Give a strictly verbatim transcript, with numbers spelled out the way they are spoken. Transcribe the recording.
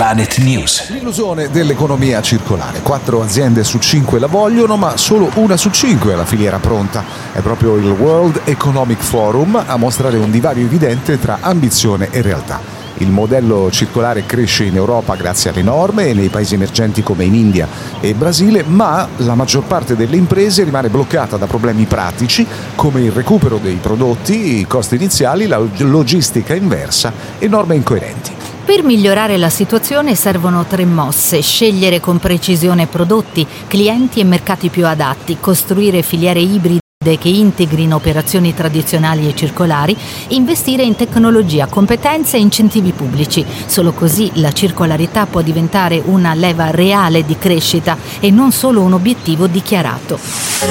Planet News. L'illusione dell'economia circolare. Quattro aziende su cinque la vogliono, ma solo una su cinque ha la filiera pronta. È proprio il World Economic Forum a mostrare un divario evidente tra ambizione e realtà. Il modello circolare cresce in Europa grazie alle norme e nei paesi emergenti come in India e Brasile, ma la maggior parte delle imprese rimane bloccata da problemi pratici come il recupero dei prodotti, i costi iniziali, la logistica inversa e norme incoerenti. Per migliorare la situazione servono tre mosse: scegliere con precisione prodotti, clienti e mercati più adatti, costruire filiere ibride che integrino operazioni tradizionali e circolari, investire in tecnologia, competenze e incentivi pubblici. Solo così la circolarità può diventare una leva reale di crescita e non solo un obiettivo dichiarato.